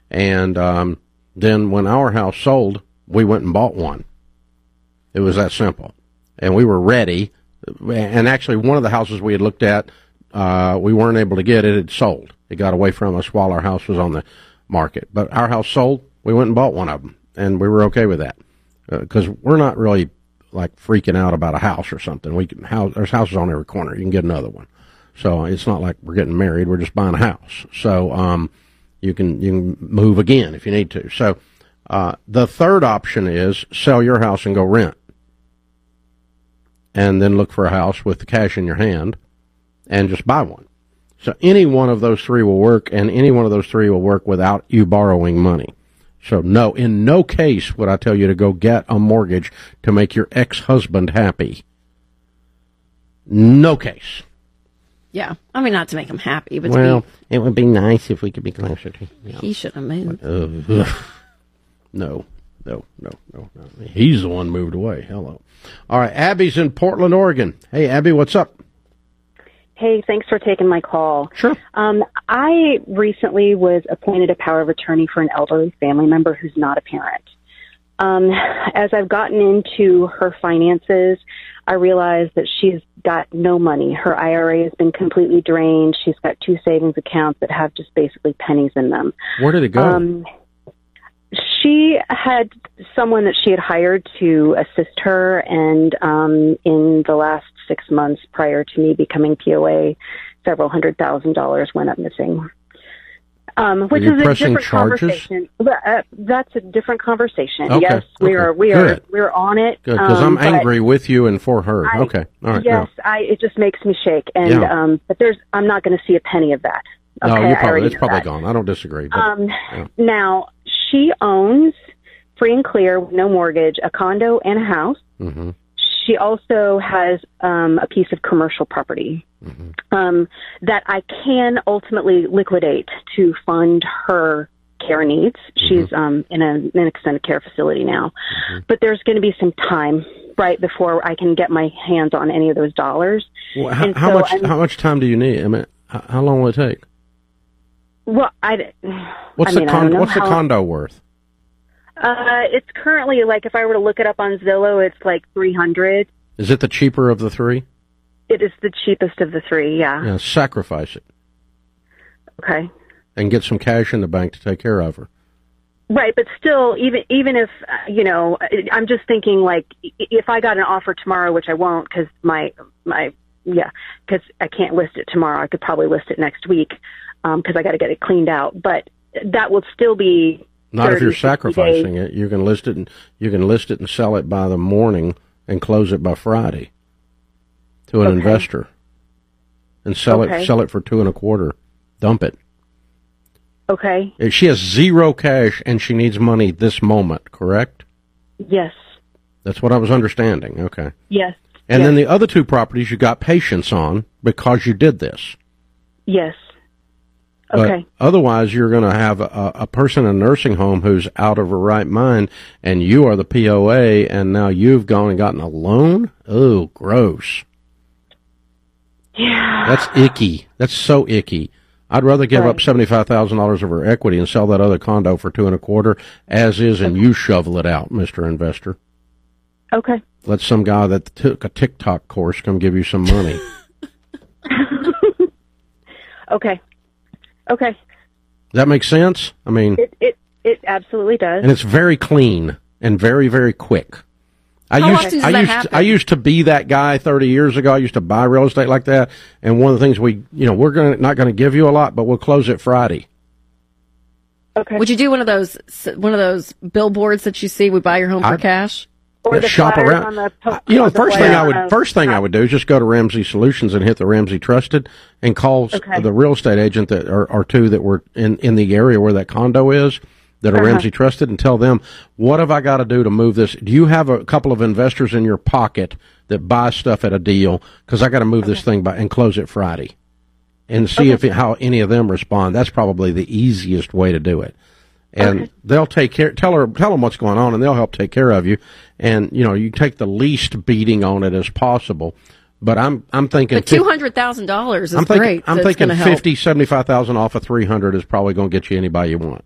And then when our house sold, we went and bought one. It was that simple. And we were ready. And actually, one of the houses we had looked at, we weren't able to get it. It had sold. It got away from us while our house was on the market. But our house sold. We went and bought one of them. And we were okay with that. Because we're not really, like, freaking out about a house or something. There's houses on every corner. You can get another one. So it's not like we're getting married. We're just buying a house. So you can move again if you need to. So the third option is sell your house and go rent. And then look for a house with the cash in your hand and just buy one. So any one of those three will work, and any one of those three will work without you borrowing money. So no, in no case would I tell you to go get a mortgage to make your ex-husband happy. No case. Yeah. I mean, not to make him happy, but it would be nice if we could be closer to him. He should have moved. No. He's the one moved away. Hello. All right, Abby's in Portland, Oregon. Hey, Abby, what's up? Hey, thanks for taking my call. Sure. I recently was appointed a power of attorney for an elderly family member who's not a parent. As I've gotten into her finances, I realized that she's got no money. Her IRA has been completely drained. She's got 2 savings accounts that have just basically pennies in them. Where did it go? She had someone that she had hired to assist her, and in the last 6 months prior to me becoming POA, several $100,000 went up missing. Which is a different conversation. That's a different conversation. Okay. Yes, we're on it. Good, because I'm angry with you and for her. Okay, all right. Yes, it just makes me shake, and but I'm not going to see a penny of that. Okay, no, it's probably gone. I don't disagree. But, Now, she owns, free and clear, with no mortgage, a condo and a house. Mm-hmm. She also has a piece of commercial property that I can ultimately liquidate to fund her care needs. She's in an extended care facility now. But there's going to be some time, right, before I can get my hands on any of those dollars. Well, how much time do you need? I mean, how long will it take? Well, what's the condo worth? It's currently, like, if I were to look it up on Zillow, it's like $300. Is it the cheaper of the three? It is the cheapest of the three, yeah. Yeah, sacrifice it. Okay. And get some cash in the bank to take care of her. Right, but still, even if, I'm just thinking, like, if I got an offer tomorrow, which I won't because because I can't list it tomorrow. I could probably list it next week because I got to get it cleaned out. But that will still be... Not if you're sacrificing it. You can list it and sell it by the morning and close it by Friday to an investor, and sell it for $2.25. Dump it. Okay. If she has zero cash and she needs money this moment, correct? Yes. That's what I was understanding. Okay. Yes. And then the other two properties you got patience on because you did this. Yes. Okay. But otherwise, you're going to have a person in a nursing home who's out of her right mind, and you are the POA, and now you've gone and gotten a loan? Oh, gross. Yeah. That's icky. That's so icky. I'd rather give up $75,000 of her equity and sell that other condo for $2.25 as is, and you shovel it out, Mr. Investor. Okay. Let some guy that took a TikTok course come give you some money. Okay. Okay. Does that make sense? I mean, it absolutely does. And it's very clean and very, very quick. I used to be that guy 30 years ago. I used to buy real estate like that. And one of the things we're not going to give you a lot, but we'll close it Friday. Okay. Would you do one of those billboards that you see? We buy your home for cash. Or the shop around. First thing I would do is just go to Ramsey Solutions and hit the Ramsey Trusted and call the real estate agent that or two that were in the area where that condo is that are Ramsey Trusted, and tell them, what have I got to do to move this? Do you have a couple of investors in your pocket that buy stuff at a deal? Because I got to move this thing and close it Friday, and see how any of them respond. That's probably the easiest way to do it. And they'll take care. Tell them what's going on, and they'll help take care of you. And you take the least beating on it as possible. But I'm thinking. But $200,000 is great. I'm thinking $75,000 off of $300 is probably going to get you anybody you want.